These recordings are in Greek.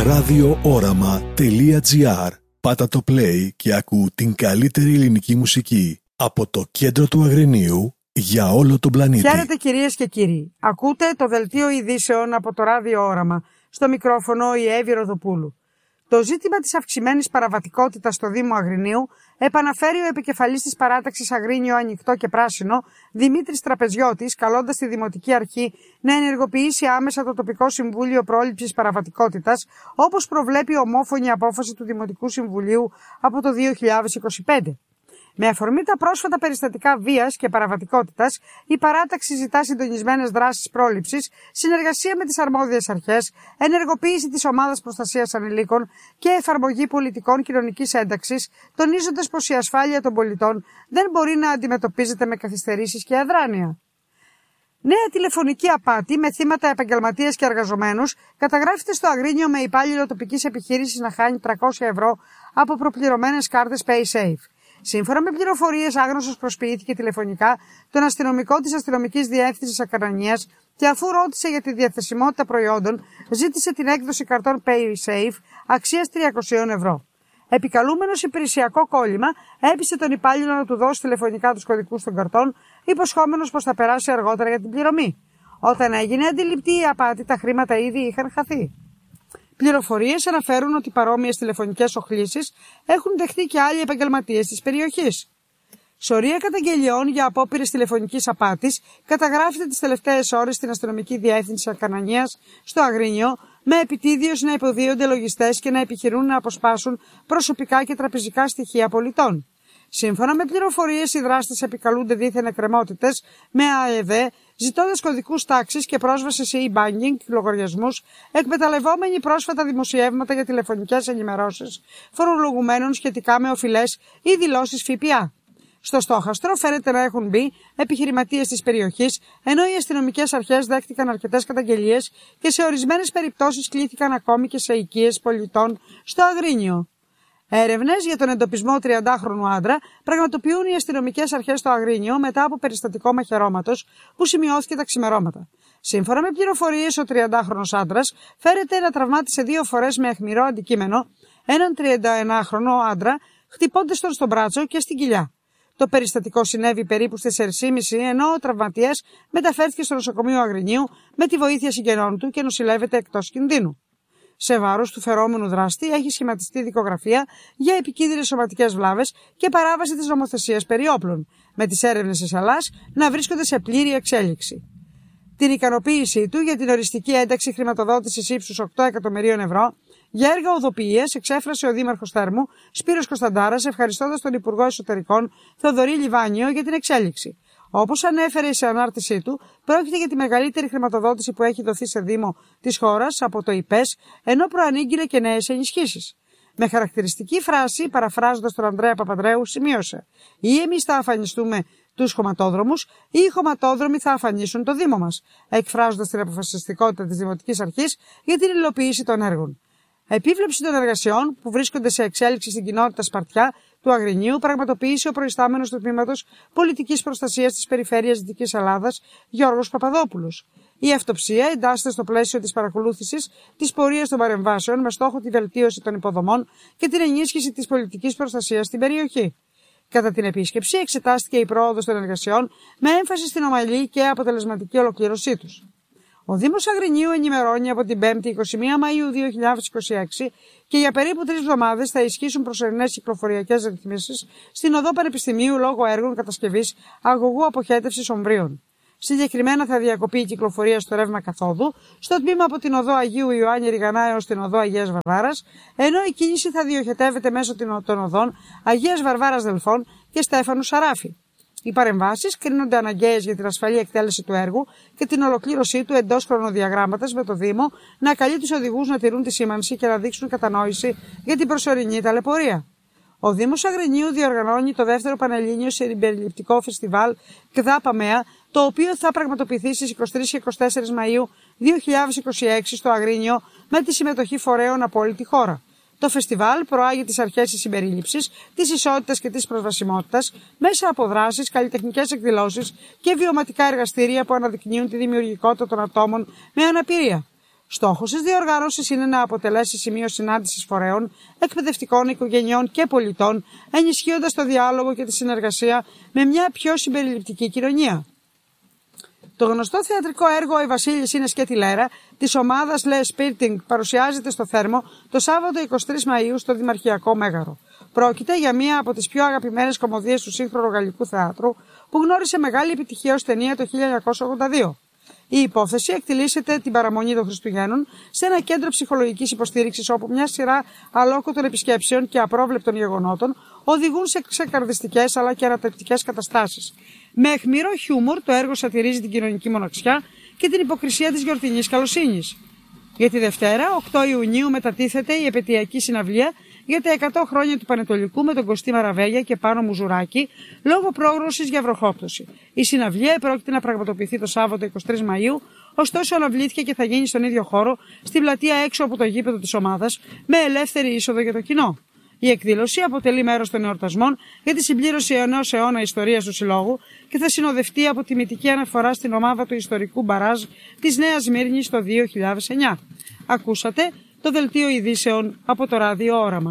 radiooraμα.gr. Πάτα το play και ακού την καλύτερη ελληνική μουσική από το κέντρο του Αγρινίου για όλο τον πλανήτη. Χαίρετε κυρίες και κύριοι. Ακούτε το δελτίο ειδήσεων από το Ράδιο Όραμα. Στο μικρόφωνο η Εύη Ροδοπούλου. Το ζήτημα της αυξημένης παραβατικότητας στο Δήμο Αγρινίου επαναφέρει ο επικεφαλής της παράταξης Αγρίνιο Ανοιχτό και Πράσινο, Δημήτρης Τραπεζιώτης, καλώντας τη Δημοτική Αρχή να ενεργοποιήσει άμεσα το τοπικό Συμβούλιο Πρόληψης Παραβατικότητας, όπως προβλέπει η ομόφωνη απόφαση του Δημοτικού Συμβουλίου από το 2025. Με αφορμή τα πρόσφατα περιστατικά βίας και παραβατικότητας, η παράταξη ζητά συντονισμένες δράσεις πρόληψης, συνεργασία με τις αρμόδιες αρχές, ενεργοποίηση της ομάδας προστασίας ανηλίκων και εφαρμογή πολιτικών κοινωνικής ένταξης, τονίζοντας πως η ασφάλεια των πολιτών δεν μπορεί να αντιμετωπίζεται με καθυστερήσεις και αδράνεια. Νέα τηλεφωνική απάτη με θύματα επαγγελματίες και εργαζομένους καταγράφεται στο Αγρίνιο με υπάλληλο τοπικής επιχείρησης να χάνει 300 ευρώ από προπληρωμένες κάρτες PaySafe. Σύμφωνα με πληροφορίες, άγνωστος προσποιήθηκε τηλεφωνικά τον αστυνομικό της Αστυνομικής Διεύθυνσης Ακαρανίας και αφού ρώτησε για τη διαθεσιμότητα προϊόντων, ζήτησε την έκδοση καρτών PaySafe αξίας 300 ευρώ. Επικαλούμενος υπηρεσιακό κόλλημα, έπεισε τον υπάλληλο να του δώσει τηλεφωνικά τους κωδικούς των καρτών, υποσχόμενος πως θα περάσει αργότερα για την πληρωμή. Όταν έγινε αντιληπτή η απάτη, τα χρήματα ήδη είχαν χαθεί. Πληροφορίες αναφέρουν ότι παρόμοιες τηλεφωνικές οχλήσεις έχουν δεχτεί και άλλοι επαγγελματίες της περιοχής. Σωρία καταγγελιών για απόπειρες τηλεφωνικής απάτης καταγράφεται τις τελευταίες ώρες στην Αστυνομική Διεύθυνση Ακαρανίας στο Αγρίνιο, με επιτίδιος να υποδίονται λογιστές και να επιχειρούν να αποσπάσουν προσωπικά και τραπεζικά στοιχεία πολιτών. Σύμφωνα με πληροφορίες, οι δράστες επικαλούνται δίθεν εκκρεμότητες με ΑΕΔ, ζητώντας κωδικούς τάξης και πρόσβαση σε e-banking λογαριασμούς, εκμεταλλευόμενοι πρόσφατα δημοσιεύματα για τηλεφωνικές ενημερώσεις φορολογουμένων σχετικά με οφειλές ή δηλώσεις ΦΠΑ. Στο στόχαστρο φαίνεται να έχουν μπει επιχειρηματίες της περιοχής, ενώ οι αστυνομικές αρχές δέχτηκαν αρκετές καταγγελίες και σε ορισμένες περιπτώσεις κλήθηκαν ακόμη και σε οικίες πολιτών στο Αγρίνιο. Έρευνες για τον εντοπισμό 30χρονου άντρα πραγματοποιούν οι αστυνομικές αρχές στο Αγρίνιο μετά από περιστατικό μαχαιρώματος που σημειώθηκε τα ξημερώματα. Σύμφωνα με πληροφορίες, ο 30χρονος άντρας φέρεται να τραυμάτισε 2 φορές με αιχμηρό αντικείμενο έναν 31χρονο άντρα, χτυπώντας τον στον μπράτσο και στην κοιλιά. Το περιστατικό συνέβη περίπου στις 4:30, ενώ ο τραυματίας μεταφέρθηκε στο νοσοκομείο Αγρινίου με τη βοήθεια συγγενών του και νοσηλεύεται εκτός κινδύνου. Σε βάρος του φερόμενου δράστη έχει σχηματιστεί δικογραφία για επικίνδυνες σωματικές βλάβες και παράβαση της νομοθεσίας περί όπλων, με τις έρευνες της Ελλάς να βρίσκονται σε πλήρη εξέλιξη. Την ικανοποίησή του για την οριστική ένταξη χρηματοδότησης ύψους 8 εκατομμυρίων ευρώ για έργα οδοποιίας εξέφρασε ο Δήμαρχος Θέρμου Σπύρος Κωνσταντάρας, ευχαριστώντας τον Υπουργό Εσωτερικών Θοδωρή Λιβάνιο για την εξέλιξη. Όπως ανέφερε σε ανάρτησή του, πρόκειται για τη μεγαλύτερη χρηματοδότηση που έχει δοθεί σε Δήμο της χώρας από το ΙΠΕΣ, ενώ προανήγγειλε και νέες ενισχύσεις. Με χαρακτηριστική φράση, παραφράζοντας τον Ανδρέα Παπανδρέου, σημείωσε: «Ή εμείς θα αφανιστούμε τους χωματόδρομους, ή οι χωματόδρομοι θα αφανίσουν το Δήμο μας», εκφράζοντας την αποφασιστικότητα της Δημοτικής Αρχής για την υλοποίηση των έργων. Επίβλεψη των εργασιών που βρίσκονται σε εξέλιξη στην κοινότητα Σπαρτιά του Αγρινίου πραγματοποίησε ο προϊστάμενος του Τμήματος Πολιτικής Προστασίας της Περιφέρειας Δυτικής Ελλάδας, Γιώργος Παπαδόπουλος. Η αυτοψία εντάσσεται στο πλαίσιο της παρακολούθησης της πορείας των παρεμβάσεων με στόχο τη βελτίωση των υποδομών και την ενίσχυση της πολιτικής προστασίας στην περιοχή. Κατά την επίσκεψη εξετάστηκε η πρόοδος των εργασιών με έμφαση στην ομαλή και αποτελεσματική ολοκλήρωσή τους. Ο Δήμος Αγρινίου ενημερώνει από την 5η 21 Μαΐου 2026 και για περίπου 3 εβδομάδες θα ισχύσουν προσωρινές κυκλοφοριακές ρυθμίσεις στην οδό Πανεπιστημίου λόγω έργων κατασκευής αγωγού αποχέτευσης ομβρίων. Συγκεκριμένα θα διακοπεί η κυκλοφορία στο ρεύμα καθόδου, στο τμήμα από την οδό Αγίου Ιωάννη Ριγανά έως την οδό Αγίας Βαρβάρας, ενώ η κίνηση θα διοχετεύεται μέσω των οδών Αγίας Βαρβάρας Δελφών και Στέφανου Σαράφη. Οι παρεμβάσεις κρίνονται αναγκαίες για την ασφαλή εκτέλεση του έργου και την ολοκλήρωσή του εντός χρονοδιαγράμματος, με το Δήμο να καλεί τους οδηγούς να τηρούν τη σήμανση και να δείξουν κατανόηση για την προσωρινή ταλαιπωρία. Ο Δήμος Αγρινίου διοργανώνει το δεύτερο Πανελλήνιο Συμπεριληπτικό Φεστιβάλ ΚΔΑ ΠΑΜΕΑ, το οποίο θα πραγματοποιηθεί στις 23 και 24 Μαΐου 2026 στο Αγρίνιο με τη συμμετοχή φορέων από όλη τη χώρα. Το φεστιβάλ προάγει τις αρχές της συμπερίληψης, της ισότητας και της προσβασιμότητας μέσα από δράσεις, καλλιτεχνικές εκδηλώσεις και βιωματικά εργαστήρια που αναδεικνύουν τη δημιουργικότητα των ατόμων με αναπηρία. Στόχος της διοργάνωσης είναι να αποτελέσει σημείο συνάντησης φορέων, εκπαιδευτικών, οικογενειών και πολιτών, ενισχύοντας το διάλογο και τη συνεργασία με μια πιο συμπεριληπτική κοινωνία. Το γνωστό θεατρικό έργο «Η Βασίλης είναι σκέτη Λέρα» της ομάδας Le Spirting παρουσιάζεται στο Θέρμο το Σάββατο 23 Μαΐου στο Δημαρχιακό Μέγαρο. Πρόκειται για μία από τις πιο αγαπημένες κωμωδίες του σύγχρονου γαλλικού θεάτρου που γνώρισε μεγάλη επιτυχία ως ταινία το 1982. Η υπόθεση εκτελήσεται την παραμονή των Χριστουγέννων σε ένα κέντρο ψυχολογικής υποστήριξης όπου μια σειρά αλόκοτων επισκέψεων και απρόβλεπτων γεγονότων οδηγούν σε ξεκαρδιστικές αλλά και ανατρεπτικές καταστάσεις. Με αιχμηρό χιούμορ το έργο σατυρίζει την κοινωνική μοναξιά και την υποκρισία της γιορτινής καλοσύνης. Για τη Δευτέρα, 8 Ιουνίου, μετατίθεται η επαιτειακή συναυλία για τα 100 χρόνια του Πανετολικού με τον Κωστή Μαραβέλια και Πάνο Μουζουράκη λόγω πρόγνωσης για βροχόπτωση. Η συναυλία πρόκειται να πραγματοποιηθεί το Σάββατο 23 Μαΐου, ωστόσο αναβλήθηκε και θα γίνει στον ίδιο χώρο, στην πλατεία έξω από το γήπεδο της ομάδας, με ελεύθερη είσοδο για το κοινό. Η εκδήλωση αποτελεί μέρος των εορτασμών για τη συμπλήρωση ενός αιώνα ιστορίας του Συλλόγου και θα συνοδευτεί από τιμητική αναφορά στην ομάδα του ιστορικού μπαράζ της Νέας Σμύρνης το 2009. Ακούσατε το δελτίο ειδήσεων από το Ράδιο Όραμα.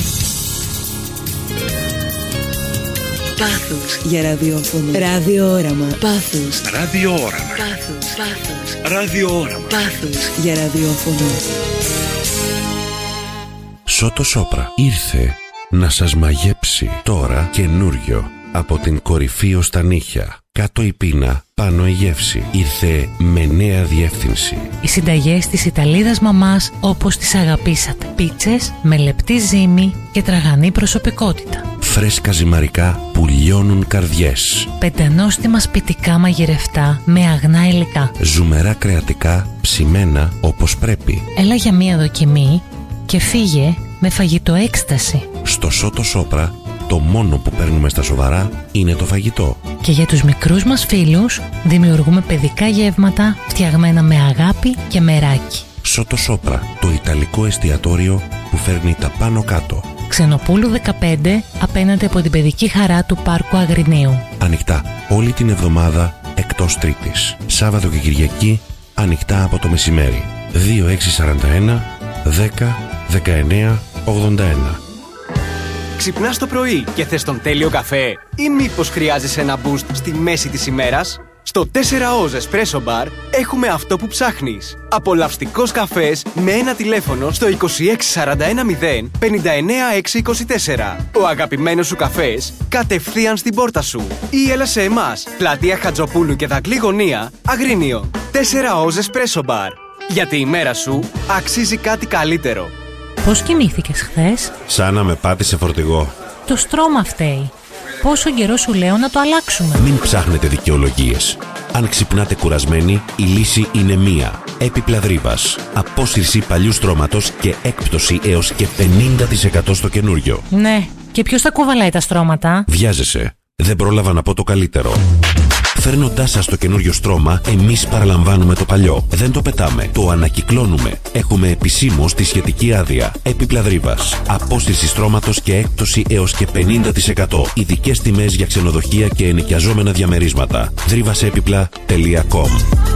Πάθος για ραδιόφωνο. Ράδιο Όραμα. Πάθος. Ράδιο Όραμα. Πάθος. Ράδιο Όραμα. Πάθος για ραδιόφωνο. Σότο Σόπρα ήρθε να σας μαγέψει τώρα καινούριο από την κορυφή ως τα νύχια. Κάτω η πείνα, πάνω η γεύση. Ήρθε με νέα διεύθυνση. Οι συνταγές της Ιταλίδας μαμάς όπως τις αγαπήσατε. Πίτσες με λεπτή ζύμη και τραγανή προσωπικότητα. Φρέσκα ζυμαρικά που λιώνουν καρδιές. Πεντανόστιμα σπιτικά μαγειρευτά με αγνά υλικά. Ζουμερά κρεατικά ψημένα όπως πρέπει. Έλα για μία δοκιμή και φύγε με φαγητό έκσταση. Στο Σότο Σόπρα το μόνο που παίρνουμε στα σοβαρά είναι το φαγητό. Και για τους μικρούς μας φίλους δημιουργούμε παιδικά γεύματα φτιαγμένα με αγάπη και μεράκι. Σότο Σόπρα, το ιταλικό εστιατόριο που φέρνει τα πάνω κάτω. Ξενοπούλου 15 απέναντι από την παιδική χαρά του Πάρκου Αγρινίου. Ανοιχτά όλη την εβδομάδα εκτός Τρίτης. Σάββατο και Κυριακή ανοιχτά από το μεσημέρι. 2641 10 19 81. Ξυπνάς το πρωί και θες τον τέλειο καφέ ή μήπως χρειάζεσαι ένα boost στη μέση της ημέρας? Στο 4Oz Espresso Bar έχουμε αυτό που ψάχνεις. Απολαυστικός καφές με ένα τηλέφωνο στο 26410 59624. Ο αγαπημένος σου καφές κατευθείαν στην πόρτα σου. Ή έλα σε εμάς, πλατεία Χατζοπούλου και Δακλή Γωνία, Αγρίνιο. 4Oz Espresso Bar. Γιατί η μέρα σου αξίζει κάτι καλύτερο. Πώς κοιμήθηκες χθες? Σαν να με πάτησε φορτηγό. Το στρώμα φταίει. Πόσο καιρό σου λέω να το αλλάξουμε? Μην ψάχνετε δικαιολογίες. Αν ξυπνάτε κουρασμένοι, η λύση είναι μία. Έπιπλα Δρύβας. Απόσυρση παλιού στρώματος και έκπτωση έως και 50% στο καινούριο. Ναι, και ποιος θα κουβαλάει τα στρώματα? Βιάζεσαι. Δεν πρόλαβα να πω το καλύτερο. Φέρνοντάς σας το καινούριο στρώμα, εμείς παραλαμβάνουμε το παλιό. Δεν το πετάμε, το ανακυκλώνουμε. Έχουμε επισήμως τη σχετική άδεια. Έπιπλα Δρύβας. Απόσυρση στρώματος και έκπτωση έως και 50%. Ειδικές τιμές για ξενοδοχεία και ενοικιαζόμενα διαμερίσματα. Δρύβασέπιπλα.com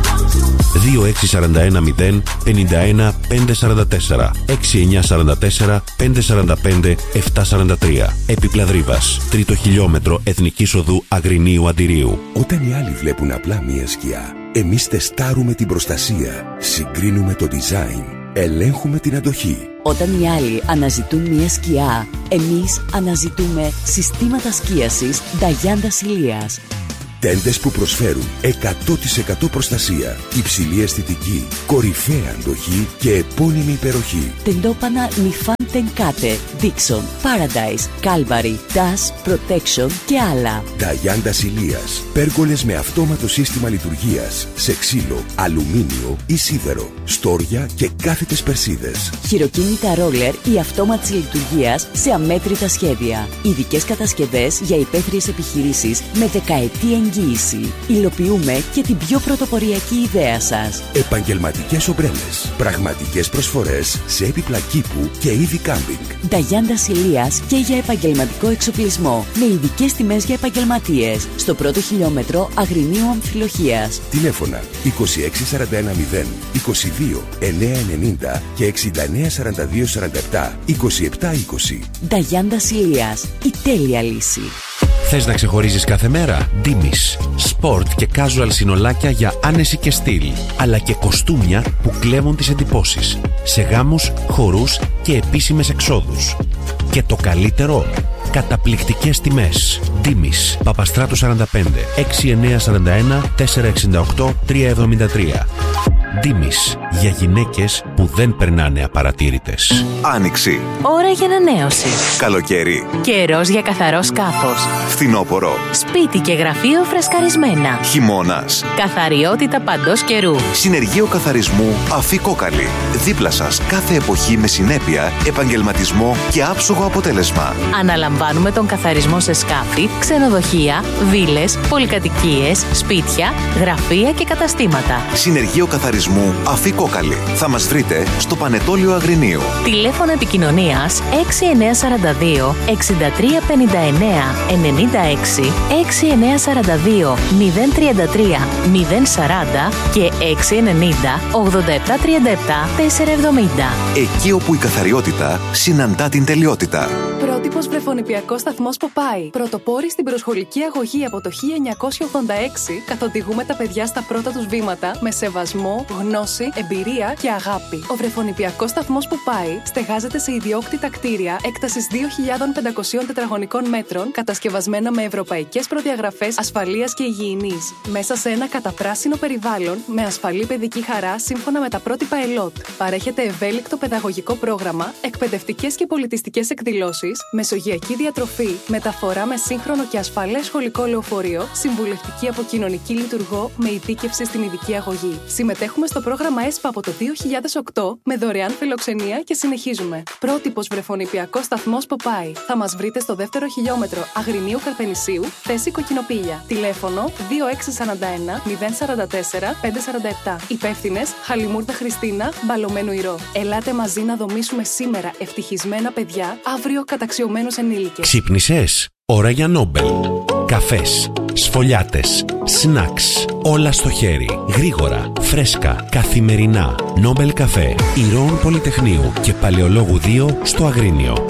2641 0 51 544 6944 545 743. Έπιπλα Δρύβας. Τρίτο χιλιόμετρο Εθνικής Οδού Αγρινίου Αντιρίου. Όταν οι άλλοι βλέπουν απλά μία σκιά, εμείς τεστάρουμε την προστασία, συγκρίνουμε το design, ελέγχουμε την αντοχή. Όταν οι άλλοι αναζητούν μια σκιά, εμείς αναζητούμε συστήματα σκίασης Νταγιάντα Ηλίας. Τέντες που προσφέρουν 100% προστασία, υψηλή αισθητική, κορυφαία αντοχή και επώνυμη υπεροχή. Τεντόπανα Νιφάν Τενκάτε, Dixon, Paradise, Calvary, Dash, Protection και άλλα. Νταγιάντα Ηλίας. Πέργολες με αυτόματο σύστημα λειτουργίας, σε ξύλο, αλουμίνιο ή σίδερο, στόρια και κάθετες περσίδες. Χειροκίνητα ρόλερ ή αυτόματης λειτουργίας σε αμέτρητα σχέδια. Ειδικές κατασκευές για υπαίθριες επιχειρήσεις με δεκαετή εγγύηση. εγγύηση. Υλοποιούμε και την πιο πρωτοποριακή ιδέα σας. Επαγγελματικές ομπρέλες. Πραγματικές προσφορές σε έπιπλα κήπου και είδη κάμπινγκ. Νταγιάντα Ηλίας και για επαγγελματικό εξοπλισμό. Με ειδικές τιμές για επαγγελματίες. Στο πρώτο χιλιόμετρο Αγρινίου Αμφιλοχίας. Τηλέφωνα 26410 22 990 και 694247 2720. Νταγιάντα Ηλίας. Η τέλεια λύση. Θες να ξεχωρίζεις κάθε μέρα? Ντίμης. Σπορτ και casual συνολάκια για άνεση και στυλ. Αλλά και κοστούμια που κλέβουν τις εντυπώσεις. Σε γάμους, χορούς και επίσημες εξόδους. Και το καλύτερο, καταπληκτικές τιμές. Ντίμης. Παπαστράτου 45 6941 468 373. Ντίμης. Για γυναίκες που δεν περνάνε απαρατήρητες. Άνοιξη. Ώρα για ανανέωση. Καλοκαίρι. Καιρός για καθαρό σκάφος. Φθινόπωρο. Σπίτι και γραφείο φρεσκαρισμένα. Χειμώνας. Καθαριότητα παντός καιρού. Συνεργείο καθαρισμού Αφικόκαλη. Δίπλα σας κάθε εποχή με συνέπεια, επαγγελματισμό και άψογο αποτέλεσμα. Αναλαμβάνουμε τον καθαρισμό σε σκάφη, ξενοδοχεία, βίλες, πολυκατοικίες, σπίτια, γραφεία και καταστήματα. Συνεργείο καθαρισμού Αφικόκαλη. Θα μας βρείτε στο Πανετόλιο Αγρινίου. Τηλέφωνο επικοινωνίας 6942 6359 96 6942 033 040 και 690 8737 470. Εκεί όπου η καθαριότητα συναντά την τελειότητα. Πρότυπος βρεφονιπιακός σταθμός Ποπάι. Πρωτοπόροι στην προσχολική αγωγή από το 1986, καθοδηγούμε τα παιδιά στα πρώτα τους βήματα με σεβασμό, γνώση, εμπειρία και αγάπη. Ο βρεφονιπιακός σταθμός Ποπάι στεγάζεται σε ιδιόκτητα κτίρια έκτασης 2.500 τετραγωνικών μέτρων, κατασκευασμένα με ευρωπαϊκές προδιαγραφές ασφαλείας και υγιεινής. Μέσα σε ένα καταπράσινο περιβάλλον με ασφαλή παιδική χαρά σύμφωνα με τα πρότυπα ΕΛΟΤ. Παρέχεται ευέλικτο παιδαγωγικό πρόγραμμα, εκπαιδευτικές και πολιτιστικές εκδηλώσεις, μεσογειακή διατροφή, μεταφορά με σύγχρονο και ασφαλές σχολικό λεωφορείο, συμβουλευτική από κοινωνική λειτουργό με ειδίκευση στην ειδική αγωγή. Συμμετέχουμε στο πρόγραμμα ΕΣΠΑ από το 2008 με δωρεάν φιλοξενία και συνεχίζουμε. Πρότυπος βρεφονιπιακός σταθμός Ποπάι. Θα μας βρείτε στο δεύτερο χιλιόμετρο Αγρινίου Καρπενησίου, θέση Κοκκινοπήλια. Τηλέφωνο 2641 044 547. Υπεύθυνες Χαλιμούρδα Χριστίνα, Μπαλωμένου Ηρώ. Ελάτε μαζί να δομήσουμε σήμερα ευτυχισμένα παιδιά, αύριο καταξιωμένους ενήλικες. Ξύπνησες? Ώρα για Νόμπελ. Καφές, σφολιάτες, σνακς, όλα στο χέρι. Γρήγορα, φρέσκα, καθημερινά. Νόμπελ καφέ, Ηρώων Πολυτεχνείου και Παλαιολόγου 2 στο Αγρίνιο.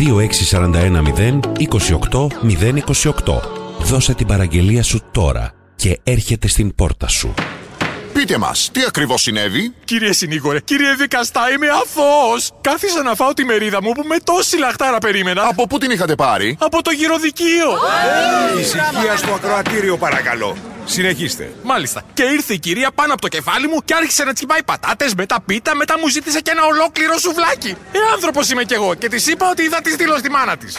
26410 28 028. Δώσε την παραγγελία σου τώρα και έρχεται στην πόρτα σου. Πείτε μας, τι ακριβώς συνέβη? Κύριε συνήγορε, κύριε δικαστά, είμαι αθώος. Κάθισα να φάω τη μερίδα μου που με τόση λαχτάρα περίμενα. Από πού την είχατε πάρει? Από το γυροδικείο. Ησυχία στο ακροατήριο παρακαλώ. Συνεχίστε. Μάλιστα. Και ήρθε η κυρία πάνω από το κεφάλι μου και άρχισε να τσιπάει πατάτες, μετά πίτα, μετά μου ζήτησε και ένα ολόκληρο σουβλάκι. Άνθρωπος είμαι κι εγώ και της είπα ότι θα της στείλω στη μάνα της.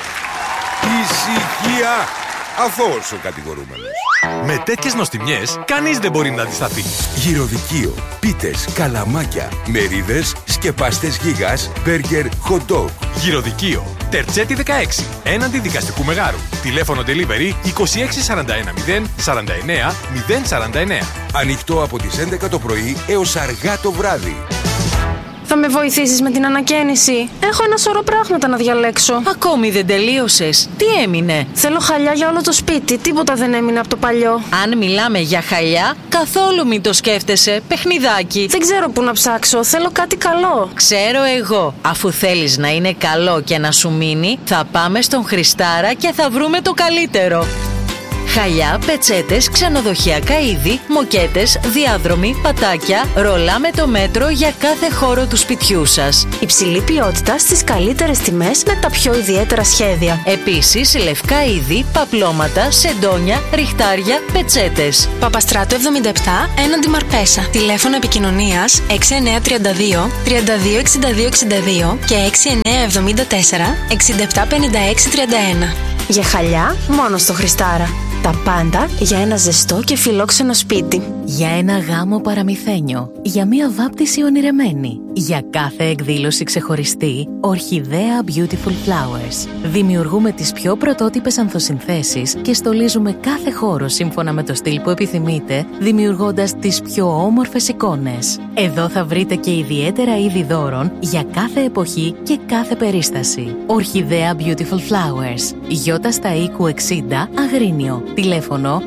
Ησυχία. Αθώος ο κατηγορούμενος. Με τέτοιες νοστιμιές, κανείς δεν μπορεί να αντισταθεί. Γυροδικείο, πίτες, καλαμάκια, μερίδες, σκεπαστές γίγας, μπέργκερ, hot dog. Γυροδικείο, Τερτσέτη 16, έναντι δικαστικού μεγάρου. Τηλέφωνο delivery 26410 49 049. Ανοιχτό από τις 11 το πρωί έως αργά το βράδυ. Θα με βοηθήσεις με την ανακαίνιση? Έχω ένα σωρό πράγματα να διαλέξω. Ακόμη δεν τελείωσες. Τι έμεινε? Θέλω χαλιά για όλο το σπίτι. Τίποτα δεν έμεινε από το παλιό. Αν μιλάμε για χαλιά, καθόλου μην το σκέφτεσαι. Παιχνιδάκι. Δεν ξέρω πού να ψάξω. Θέλω κάτι καλό. Ξέρω εγώ. Αφού θέλεις να είναι καλό και να σου μείνει, θα πάμε στον Χριστάρα και θα βρούμε το καλύτερο. Χαλιά, πετσέτες, ξενοδοχειακά είδη, μοκέτες, διάδρομοι, πατάκια, ρολά με το μέτρο για κάθε χώρο του σπιτιού σας. Υψηλή ποιότητα στις καλύτερες τιμές με τα πιο ιδιαίτερα σχέδια. Επίσης, λευκά είδη, παπλώματα, σεντόνια, ριχτάρια, πετσέτες. Παπαστράτου 77, έναντι Μαρπέσα. Τηλέφωνο επικοινωνίας 6932 32 62 62 και 6974 67 56 31. Για χαλιά, μόνο στο Χριστάρα. Τα πάντα για ένα ζεστό και φιλόξενο σπίτι. Για ένα γάμο παραμυθένιο. Για μία βάπτιση ονειρεμένη. Για κάθε εκδήλωση ξεχωριστή, Ορχιδέα Beautiful Flowers. Δημιουργούμε τις πιο πρωτότυπες ανθοσυνθέσεις και στολίζουμε κάθε χώρο σύμφωνα με το στυλ που επιθυμείτε, δημιουργώντας τις πιο όμορφες εικόνες. Εδώ θα βρείτε και ιδιαίτερα είδη δώρων για κάθε εποχή και κάθε περίσταση. Ορχιδέα Beautiful Flowers. Γιώτα στα Οίκου 60, Αγρίνιο. Τηλέφωνο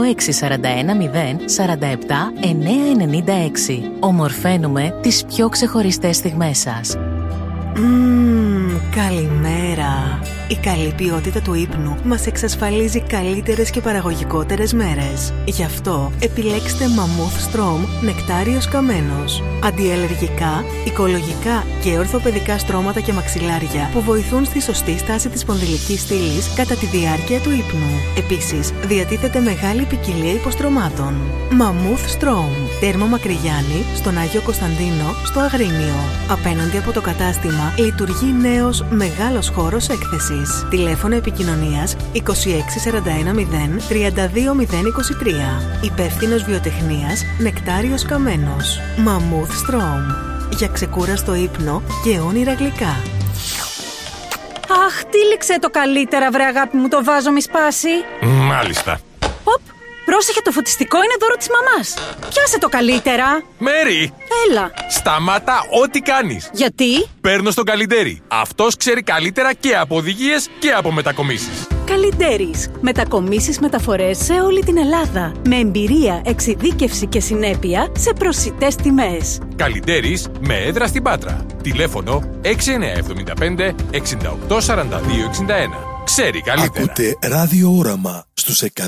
2641 047 996. Ομορφαίνουμε τις πιο ξεχωριστές στιγμές σας. Καλημέρα. Η καλή ποιότητα του ύπνου μας εξασφαλίζει καλύτερες και παραγωγικότερες μέρες. Γι' αυτό επιλέξτε Mammoth Strom νεκτάριος καμένος. Αντιαλλεργικά, οικολογικά και ορθοπαιδικά στρώματα και μαξιλάρια που βοηθούν στη σωστή στάση της σπονδυλικής στήλης κατά τη διάρκεια του ύπνου. Επίσης, διατίθεται μεγάλη ποικιλία υποστρωμάτων. Mammoth Strom. Τέρμο Μακρυγιάννη, στον Άγιο Κωνσταντίνο, στο Αγρίνιο. Απέναντι από το κατάστημα λειτουργεί νέος μεγάλος χώρος έκθεσης. Τηλέφωνο επικοινωνίας 2641 0 32 023. Υπεύθυνος βιοτεχνίας Νεκτάριος Καμένος. Mammoth Strom. Για ξεκούραστο ύπνο και όνειρα γλυκά. Αχ, τύλιξε το καλύτερα, βρε αγάπη μου, το βάζο μη σπάσει. Μάλιστα. Οπ, πρόσεχε, το φωτιστικό είναι δώρο της μαμάς. Πιάσε το καλύτερα. Μέρι! Έλα. Σταμάτα ό,τι κάνεις. Γιατί? Παίρνω στον Καλιντέρι. Αυτός ξέρει καλύτερα και από οδηγίες και από μετακομίσεις. Καλιντέρις. Μετακομίσεις, μεταφορές σε όλη την Ελλάδα. Με εμπειρία, εξειδίκευση και συνέπεια σε προσιτές τιμές. Καλιντέρις με έδρα στην Πάτρα. Τηλέφωνο 6975 68 42 61. Ξέρει καλύτερα. Ακούτε Ράδιο Όραμα στους 104,7.